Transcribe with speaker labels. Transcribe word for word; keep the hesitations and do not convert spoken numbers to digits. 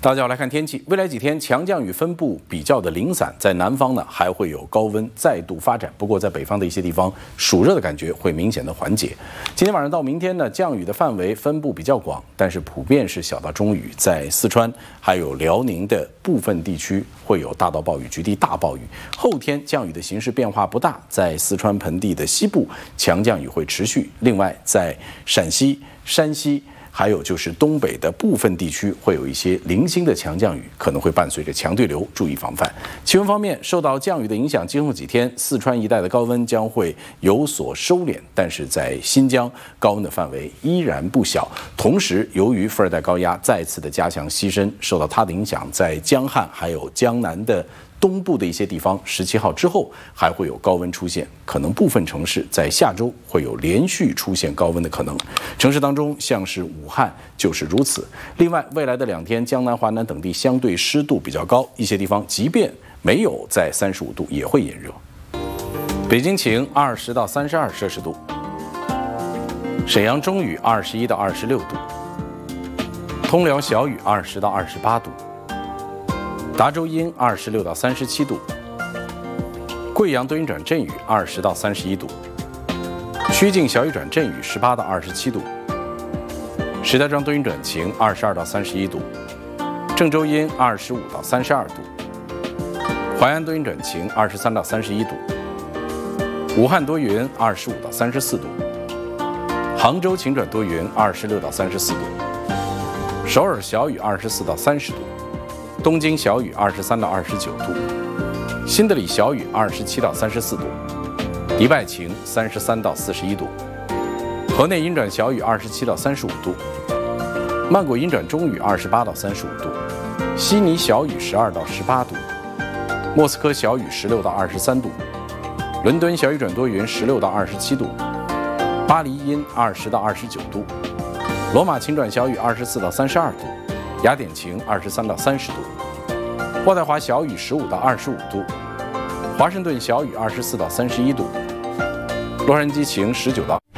Speaker 1: 大家好，来看天气。未来几天强降雨分布比较的零散，在南方呢还会有高温再度发展，不过在北方的一些地方暑热的感觉会明显的缓解。今天晚上到明天呢，降雨的范围分布比较广，但是普遍是小到中雨，在四川还有辽宁的部分地区会有大到暴雨，局地大暴雨。后天降雨的形势变化不大，在四川盆地的西部强降雨会持续，另外在陕西、山西。还有就是东北的部分地区会有一些零星的强降雨，可能会伴随着强对流，注意防范。气温方面，受到降雨的影响，今后几天四川一带的高温将会有所收敛，但是在新疆高温的范围依然不小。同时，由于副热带高压再次的加强西伸，受到它的影响，在江汉还有江南的东部的一些地方，十七号之后还会有高温出现，可能部分城市在下周会有连续出现高温的可能。城市当中，像是武汉就是如此。另外，未来的两天，江南、华南等地相对湿度比较高，一些地方即便没有在三十五度，也会炎热。北京晴，二十到三十二摄氏度；沈阳中雨，二十一到二十六度；通辽小雨，二十到二十八度。达州阴二十六到三十七度，贵阳多云转阵雨二十到三十一度，曲靖小雨转阵雨十八到二十七度，石家庄多云转晴二十二到三十一度，郑州阴二十五到三十二度，淮安多云转晴二十三到三十一度，武汉多云二十五到三十四度，杭州晴转多云二十六到三十四度，首尔小雨二十四到三十度。东京小雨二十三到二十九度，新德里小雨二十七到三十四度，迪拜晴三十三到四十一度，河内阴转小雨二十七到三十五度，曼谷阴转中雨二十八到三十五度，悉尼小雨十二到十八度，莫斯科小雨十六到二十三度，伦敦小雨转多云十六到二十七度，巴黎阴二十到二十九度，罗马晴转小雨二十四到三十二度。雅典晴二十三到三十度，渥太华小雨十五到二十五度，华盛顿小雨二十四到三十一度，洛杉矶晴十九到。